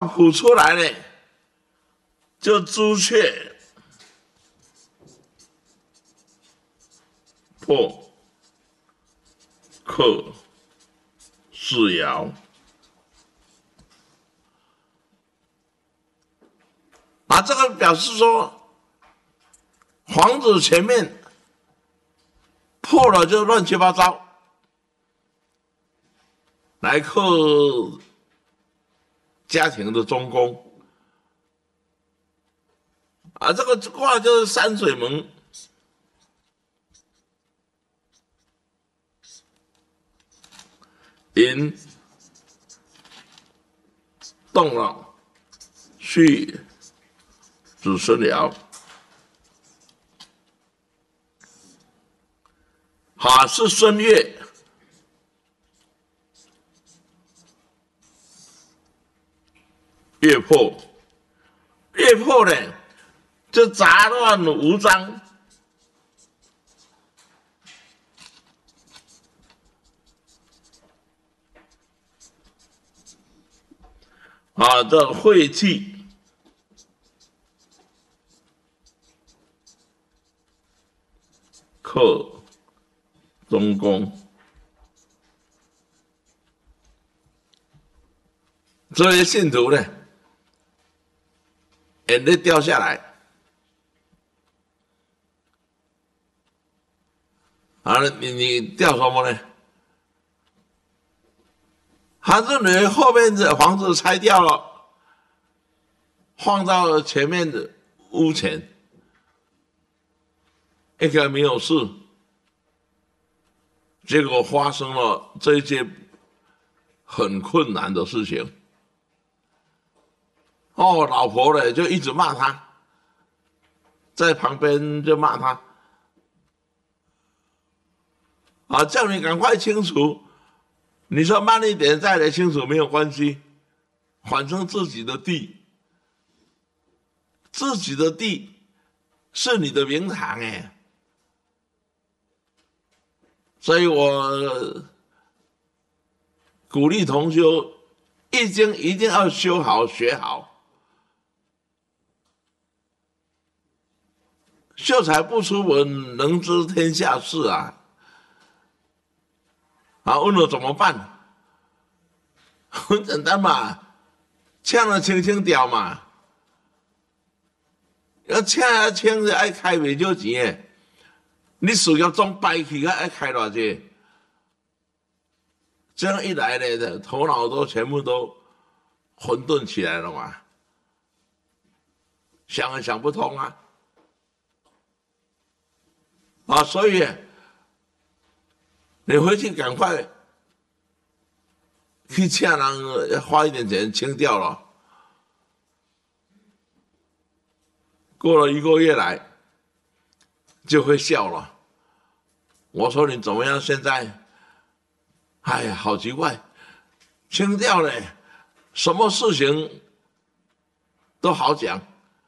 虎出来呢，就朱雀破克四爻。这个表示说，房子前面破了就乱七八糟，来克家庭的中宫。这个卦就是山水门，寅动了，戌子孙爻，是孙月，月破，月破呢，就杂乱无章，这晦气。克中宫，这些信徒呢，眼泪掉下来，你掉什么呢？他认为后面的房子拆掉了，放到前面的屋前。应该没有事，结果发生了这一件很困难的事情。老婆呢就一直骂他，在旁边就骂他，叫你赶快清除。你说慢一点再来清楚没有关系，反正自己的地是你的名堂哎。所以我鼓励同修，易经一定要修好学好，秀才不出门，能知天下事啊！问我怎么办？很简单嘛，呛了轻轻掉嘛，要呛就爱开袂少钱诶。你事业总摆起，爱开偌济？这样一来呢，头脑都全部都混沌起来了嘛，想也想不通所以你回去赶快去请人，要花一点钱清掉了。过了1个月来，就会笑了。我说你怎么样？现在，哎呀，好奇怪，清掉了，什么事情都好讲。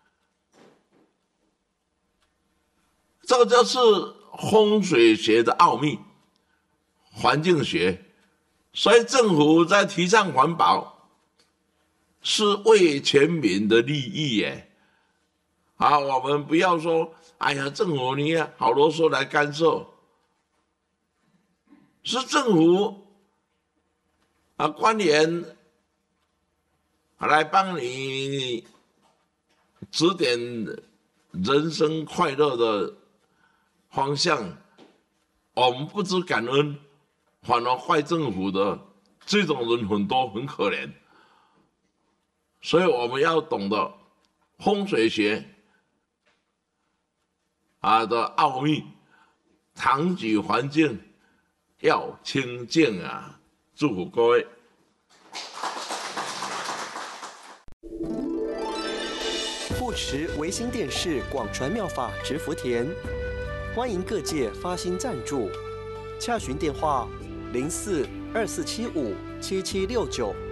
这个就是风水学的奥秘，环境学。所以政府在提倡环保，是为全民的利益耶。我们不要说，哎呀，政府你好啰嗦来干涉，是政府官员来帮你指点人生快乐的方向。我们不知感恩，反而坏政府的这种人很多，很可怜。所以我们要懂得风水学的奥秘，堂居环境要清净祝福各位。 护持维新电视广传妙法植福田，欢迎各界发心赞助，洽询电话：0424757769。